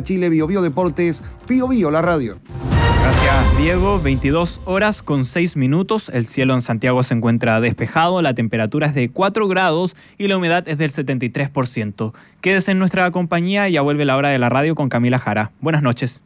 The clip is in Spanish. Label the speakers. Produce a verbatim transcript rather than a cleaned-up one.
Speaker 1: Chile, Bio Bio Deportes, Bio Bio, la radio.
Speaker 2: Gracias, Diego. veintidós horas con seis minutos. El cielo en Santiago se encuentra despejado, la temperatura es de cuatro grados y la humedad es del setenta y tres por ciento. Quédese en nuestra compañía, ya vuelve la hora de la radio con Camila Jara. Buenas noches.